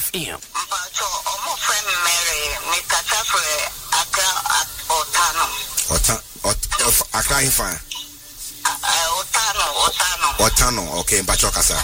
FM. Mpacho omo friend Mary me kata for Accra Accra Infa. Otano, okay, Mpacho kasa.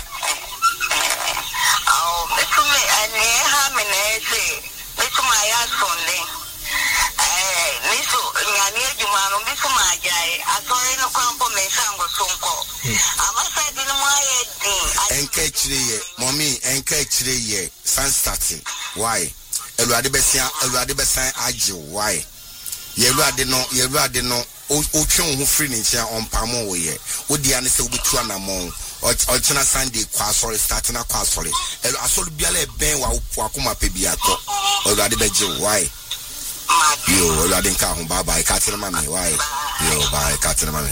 Betumi ane ha me na say betuma ya sonde. Niso nyane adwuma no betuma agyae asori no kwampo me sango sonko. Amasa di no aye din. Enka chire ye, mommy, enka chire ye, san starting. Why? Eluade besan agye why? Yeluade no otwe ho free ni ntia ompamo wo ye. Odi ane se obetu anamon. Ochina Sunday kwa sorry starting na kwa sorry. Asolu biala ben wa akoma pe bi ato. Eluade beje why? Yo, eluade nka ho bye bye ka tena mami why? Yo, bye ka tena mami.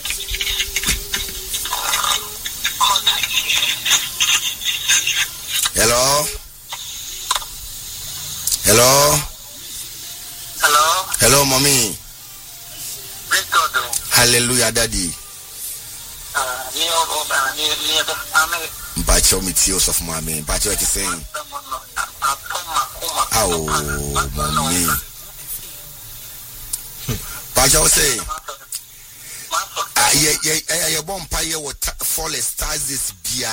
Hello, mommy. Hallelujah, daddy. Bacho mitios of mommy. Bacho what you saying? Oh, mommy. Bacho say. Yeah, bomb pie what fall stars this bia.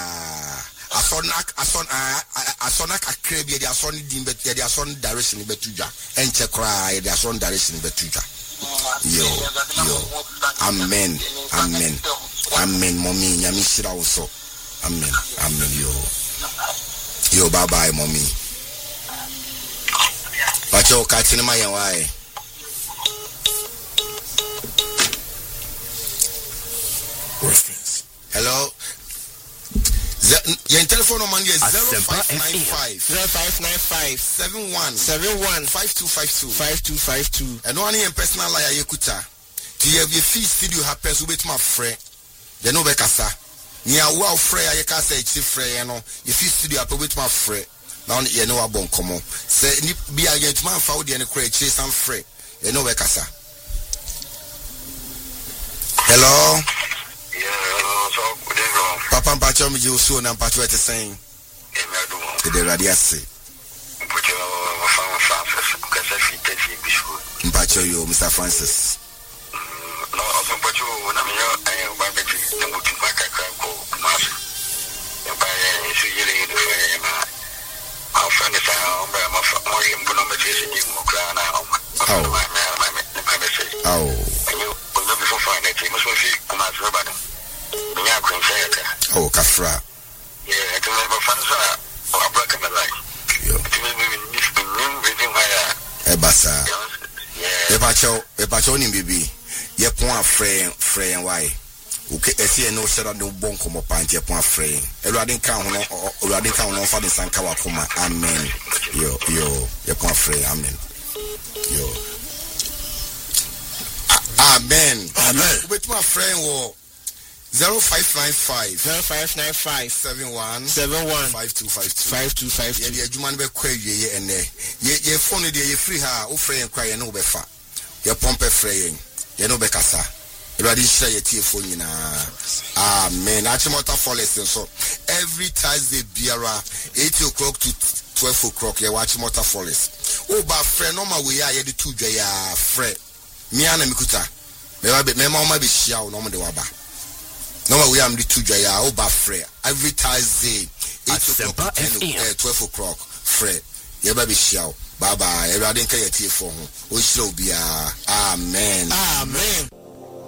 Asonak akrebe the asoni dimbe the asoni direction betuja enche cry the asoni direction betuja. Yo, amen, mommy, nyami shira also, amen, yo, bye bye, mommy. Bacho catching my why? Reference. Hello. Your telephone number is 0595 71 5252. And one in personal liar Yakuta. To have your fee studio happens with my friend. The no bekasa. Near well frey I can say it's frey, you know. Your fee studio up with my friend. Now you know about come on. Say be a gentleman found the crate chase and frey. You know bekasa. Hello. Papa Mpacho mi je osuo na Mpacho ete saying. The radio say. Mpacho yo Mr. Francis. No, Mpacho na me yo ba beti na mutu maka ka ko mas. Ba ya su yele de fa ma. Afa ne sa ba ma fa mo yim bu no me tese ni mo kra na o. Oh. You before Friday, you must be come out for bad. Oh, Kafra. Yeah, I don't have a fans or a black and the light. Ebasa. Ebacho ni bibi. Ye point frey and why. Okay, esi no shara no bon komo panti ye point frey. Eluade kan ho fa de sanka wa koma. Amen. Yo, ye point frey. Amen. Yo. Amen. With my friend wo 0595 71 5252. Yeah, Juman be kwa ye ene. Ye phone de ye free ha o frey kwa ye no be fa. Ye pompe frey ye no be kasa. Everybody share your tie phone na. Amen. Achimota Forest so every Thursday biara 8 o'clock to 12 o'clock ye watch Motor Forest. O ba frey no ma we ya ye de tu dwa ya frey. Me ana mikuta. Me mama be shia no mo de waba. No we am the two jaya o ba frey. Every Thursday 8 o'clock and 12 o'clock frey. Ye ba be shia. Bye bye. Everybody can get here for home. O shiro bia. Amen.